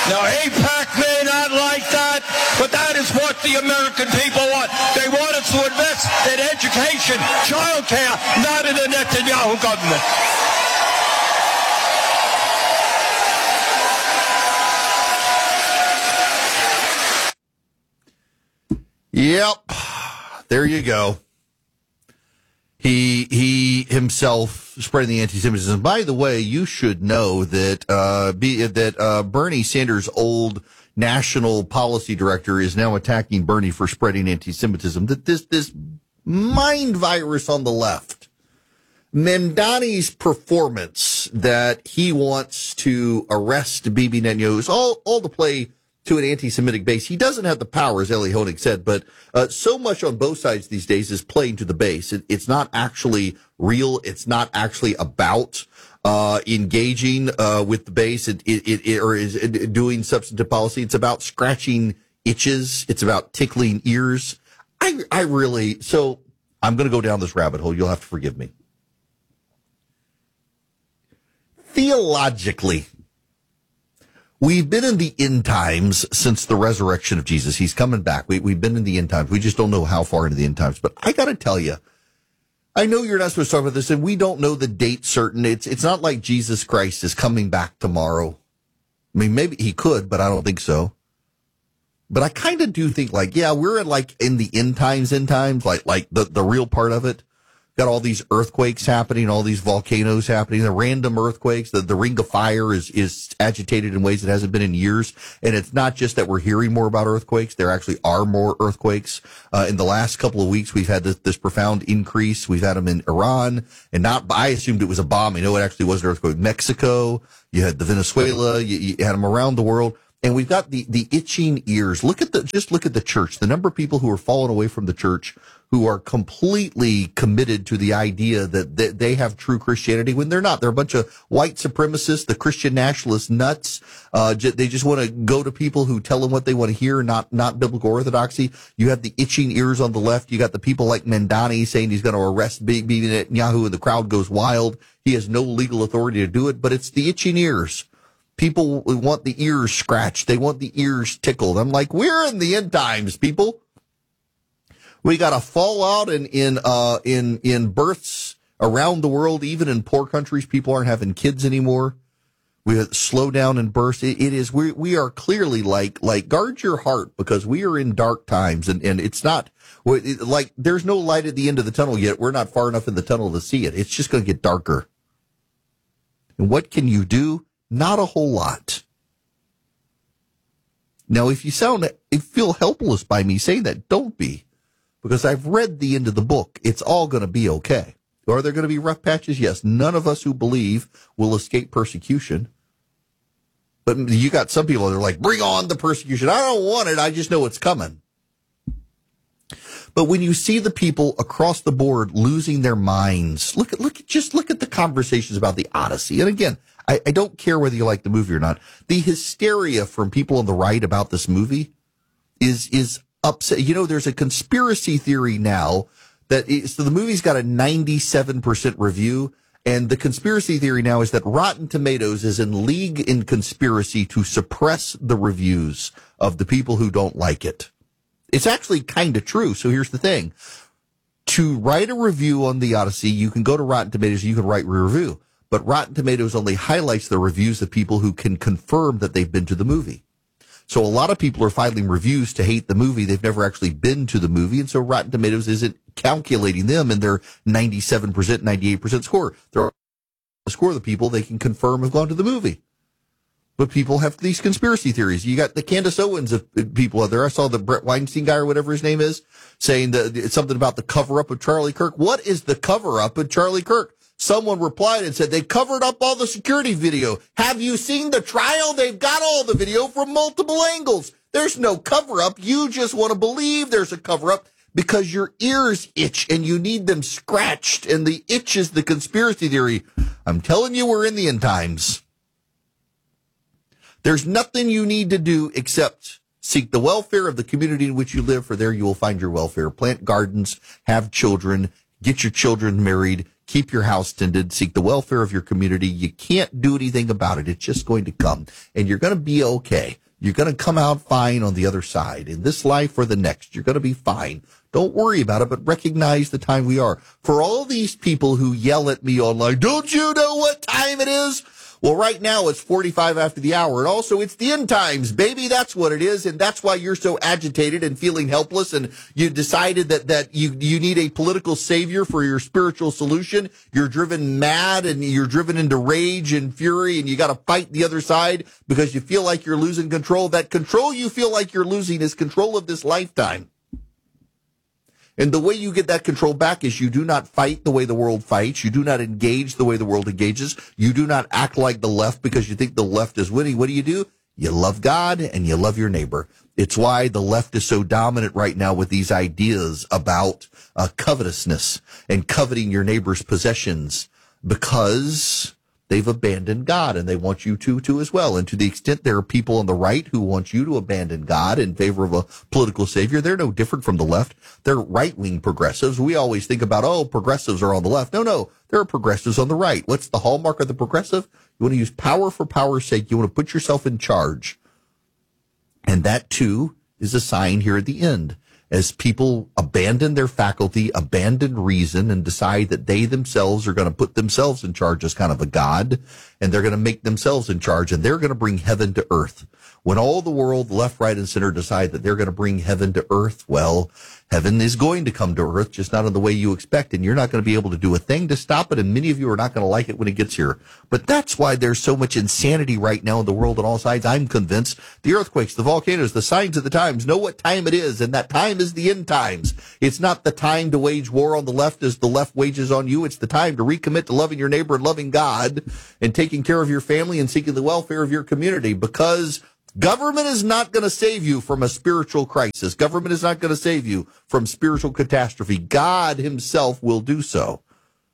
Now, AIPAC may not like that, but that is what the American people want. They want us to invest in education, child care, not in the Netanyahu government. Yep. There you go. He himself spreading the anti-Semitism. By the way, you should know that Bernie Sanders' old national policy director is now attacking Bernie for spreading anti-Semitism. That this mind virus on the left, Mamdani's performance that he wants to arrest Bibi Netanyahu is all to play to an anti-Semitic base. He doesn't have the power, as Eli Honig said, but so much on both sides these days is playing to the base. It's not actually real. It's not actually about engaging with the base or is doing substantive policy. It's about scratching itches. It's about tickling ears. So I'm going to go down this rabbit hole. You'll have to forgive me. Theologically, we've been in the end times since the resurrection of Jesus. He's coming back. We've been in the end times. We just don't know how far into the end times. But I got to tell you, I know you're not supposed to talk about this, and we don't know the date certain. It's not like Jesus Christ is coming back tomorrow. I mean, maybe he could, but I don't think so. But I kind of do think, we're in the end times, like the real part of it. Got all these earthquakes happening, all these volcanoes happening, the random earthquakes. The Ring of Fire is agitated in ways it hasn't been in years. And it's not just that we're hearing more about earthquakes. There actually are more earthquakes. In the last couple of weeks, we've had this profound increase. We've had them in Iran, and I assumed it was a bomb. It actually was an earthquake. Mexico, you had the Venezuela, you had them around the world. And we've got the itching ears. Look at the church. The number of people who are falling away from the church, who are completely committed to the idea that they have true Christianity when they're not. They're a bunch of white supremacists, the Christian nationalist nuts. They just want to go to people who tell them what they want to hear, not biblical orthodoxy. You have the itching ears on the left. You got the people like Mamdani saying he's going to arrest Bibi Netanyahu, and the crowd goes wild. He has no legal authority to do it, but it's the itching ears. People want the ears scratched. They want the ears tickled. I'm like, we're in the end times, people. We got a fallout in births around the world. Even in poor countries, people aren't having kids anymore. We have slowdown in births. We are clearly like guard your heart, because we are in dark times, and it's not like there's no light at the end of the tunnel yet. We're not far enough in the tunnel to see it. It's just going to get darker. And what can you do? Not a whole lot. Now, if you feel helpless by me saying that, don't be, because I've read the end of the book. It's all going to be okay. Are there going to be rough patches? Yes. None of us who believe will escape persecution. But you got some people that are like, bring on the persecution. I don't want it. I just know it's coming. But when you see the people across the board losing their minds, look at the conversations about the Odyssey. And again, I don't care whether you like the movie or not. The hysteria from people on the right about this movie is upset. There's a conspiracy theory now so the movie's got a 97% review. And the conspiracy theory now is that Rotten Tomatoes is in league in conspiracy to suppress the reviews of the people who don't like it. It's actually kind of true. So here's the thing. To write a review on the Odyssey, you can go to Rotten Tomatoes, you can write a review. But Rotten Tomatoes only highlights the reviews of people who can confirm that they've been to the movie. So a lot of people are filing reviews to hate the movie. They've never actually been to the movie. And so Rotten Tomatoes isn't calculating them in their 97%, 98% score. They're the score of the people they can confirm have gone to the movie. But people have these conspiracy theories. You got the Candace Owens of people out there. I saw the Brett Weinstein guy or whatever his name is saying something about the cover-up of Charlie Kirk. What is the cover-up of Charlie Kirk? Someone replied and said, they covered up all the security video. Have you seen the trial? They've got all the video from multiple angles. There's no cover-up. You just want to believe there's a cover-up because your ears itch and you need them scratched, and the itch is the conspiracy theory. I'm telling you, we're in the end times. There's nothing you need to do except seek the welfare of the community in which you live, for there you will find your welfare. Plant gardens, have children, get your children married, keep your house tended, seek the welfare of your community. You can't do anything about it. It's just going to come, and you're going to be okay. You're going to come out fine on the other side. In this life or the next, you're going to be fine. Don't worry about it, but recognize the time we are. For all these people who yell at me online, don't you know what time it is? Well, right now it's 45 after the hour. And also it's the end times, baby. That's what it is. And that's why you're so agitated and feeling helpless. And you decided that you need a political savior for your spiritual solution. You're driven mad and you're driven into rage and fury, and you got to fight the other side because you feel like you're losing control. That control you feel like you're losing is control of this lifetime. And the way you get that control back is you do not fight the way the world fights. You do not engage the way the world engages. You do not act like the left because you think the left is winning. What do? You love God and you love your neighbor. It's why the left is so dominant right now with these ideas about covetousness and coveting your neighbor's possessions, because they've abandoned God, and they want you to as well. And to the extent there are people on the right who want you to abandon God in favor of a political savior, they're no different from the left. They're right-wing progressives. We always think about, progressives are on the left. No, there are progressives on the right. What's the hallmark of the progressive? You want to use power for power's sake. You want to put yourself in charge. And that, too, is a sign here at the end. As people abandon their faculty, abandon reason, and decide that they themselves are going to put themselves in charge as kind of a god, and they're going to make themselves in charge, and they're going to bring heaven to earth. When all the world, left, right, and center, decide that they're going to bring heaven to earth, well, heaven is going to come to earth, just not in the way you expect, and you're not going to be able to do a thing to stop it, and many of you are not going to like it when it gets here. But that's why there's so much insanity right now in the world on all sides. I'm convinced the earthquakes, the volcanoes, the signs of the times know what time it is, and that time is the end times. It's not the time to wage war on the left as the left wages on you. It's the time to recommit to loving your neighbor and loving God and taking care of your family and seeking the welfare of your community, because government is not going to save you from a spiritual crisis. Government is not going to save you from spiritual catastrophe. God himself will do so.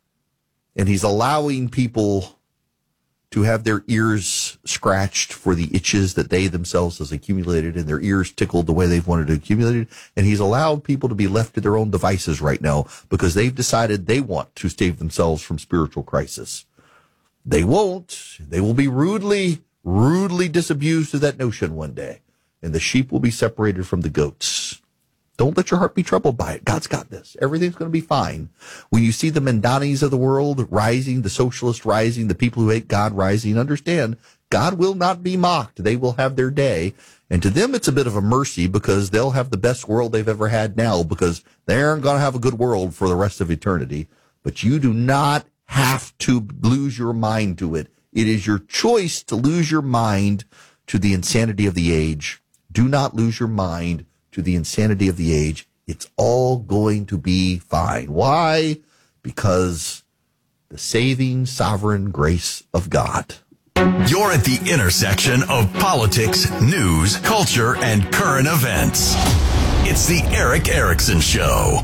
And he's allowing people to have their ears scratched for the itches that they themselves has accumulated, and their ears tickled the way they've wanted to accumulate it. And he's allowed people to be left to their own devices right now because they've decided they want to save themselves from spiritual crisis. They won't. They will be rudely disabused of that notion one day, and the sheep will be separated from the goats. Don't let your heart be troubled by it. God's got this. Everything's going to be fine. When you see the Mandanis of the world rising, the socialists rising, the people who hate God rising, understand God will not be mocked. They will have their day. And to them, it's a bit of a mercy because they'll have the best world they've ever had now, because they aren't going to have a good world for the rest of eternity. But you do not have to lose your mind to it. It is your choice to lose your mind to the insanity of the age. Do not lose your mind to the insanity of the age. It's all going to be fine. Why? Because the saving sovereign grace of God. You're at the intersection of politics, news, culture, and current events. It's the Erick Erickson Show.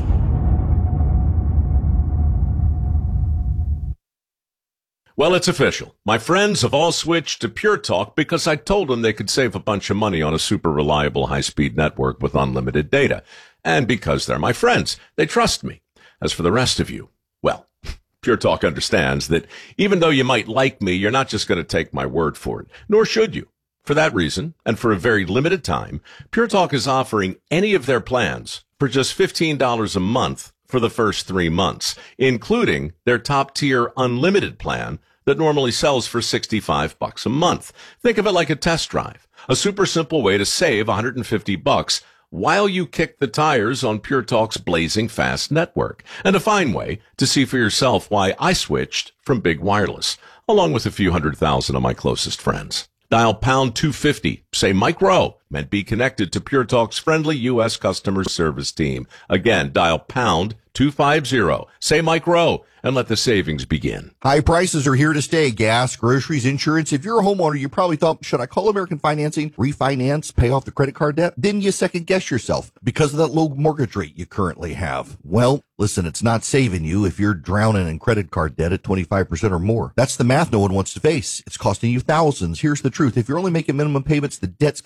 Well, it's official. My friends have all switched to Pure Talk because I told them they could save a bunch of money on a super reliable high-speed network with unlimited data. And because they're my friends, they trust me. As for the rest of you, well, Pure Talk understands that even though you might like me, you're not just going to take my word for it, nor should you. For that reason, and for a very limited time, Pure Talk is offering any of their plans for just $15 a month for the first 3 months, including their top-tier unlimited plan that normally sells for $65 a month. Think of it like a test drive, a super simple way to save $150 while you kick the tires on Pure Talk's blazing fast network, and a fine way to see for yourself why I switched from Big Wireless, along with a few 100,000 of my closest friends. Dial pound 250, say Mike Rowe, and be connected to Pure Talk's friendly U.S. customer service team. Again, dial pound 250, say Mike Rowe, and let the savings begin. High prices are here to stay. Gas, groceries, insurance. If you're a homeowner, you probably thought, should I call American Financing, refinance, pay off the credit card debt? Then you second guess yourself because of that low mortgage rate you currently have. Well, listen, it's not saving you if you're drowning in credit card debt at 25% or more. That's the math no one wants to face. It's costing you thousands. Here's the truth. If you're only making minimum payments, the debt's going to follow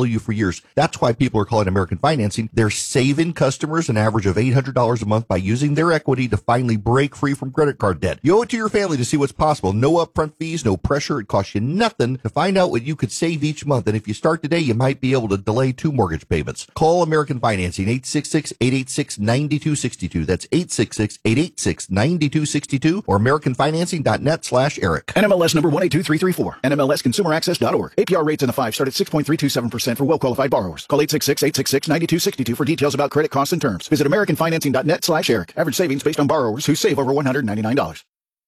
you for years. That's why people are calling American Financing. They're saving customers an average of $800 a month by using their equity to finally break free from credit card debt. You owe it to your family to see what's possible. No upfront fees, no pressure. It costs you nothing to find out what you could save each month. And if you start today, you might be able to delay 2 mortgage payments. Call American Financing, 866-886-9262. That's 866-886-9262 or AmericanFinancing.net/Eric. NMLS number 182334. NMLSConsumerAccess.org. APR rates in the 5 start at 6.327% for well-qualified borrowers. Call 866-866-9262 for details about credit costs and terms. Visit AmericanFinancing.net/Eric. Average savings based on borrowers who save over $199.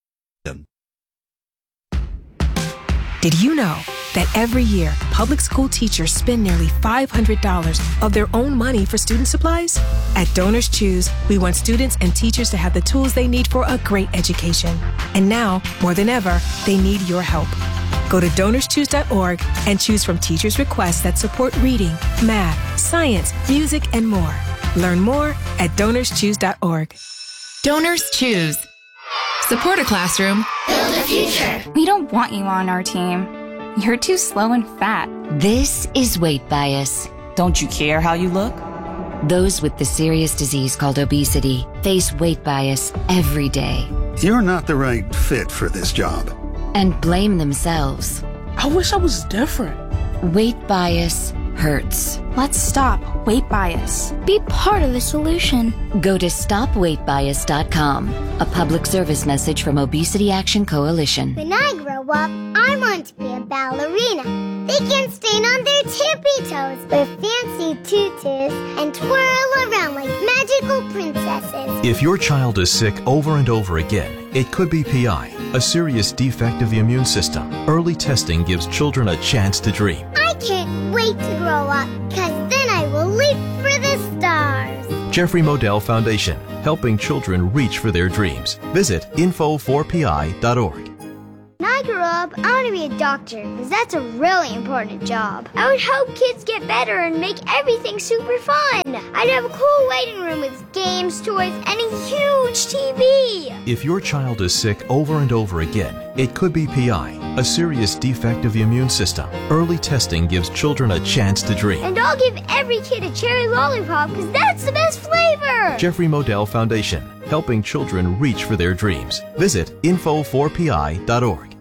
Did you know that every year, public school teachers spend nearly $500 of their own money for student supplies? At Donors Choose, we want students and teachers to have the tools they need for a great education. And now, more than ever, they need your help. Go to DonorsChoose.org and choose from teachers' requests that support reading, math, science, music, and more. Learn more at DonorsChoose.org. Donors Choose. Support a classroom. Build a future. We don't want you on our team. You're too slow and fat. This is weight bias. Don't you care how you look? Those with the serious disease called obesity face weight bias every day. You're not the right fit for this job. And blame themselves. I wish I was different. Weight bias hurts. Let's stop weight bias. Be part of the solution. Go to stopweightbias.com. A public service message from Obesity Action Coalition. When I grow up, I want to be a ballerina. They can stand on their tippy toes with fancy tutus and twirl around like magical princesses. If your child is sick over and over again, it could be PI, a serious defect of the immune system. Early testing gives children a chance to dream. I can't wait to grow up, because then I will leap for the stars. Jeffrey Modell Foundation, helping children reach for their dreams. Visit info4pi.org. When I grow up, I want to be a doctor, because that's a really important job. I would help kids get better and make everything super fun. I'd have a cool waiting room with games, toys, and a huge TV. If your child is sick over and over again, it could be PI, a serious defect of the immune system. Early testing gives children a chance to dream. And I'll give every kid a cherry lollipop, because that's the best flavor. Jeffrey Modell Foundation, helping children reach for their dreams. Visit info4pi.org.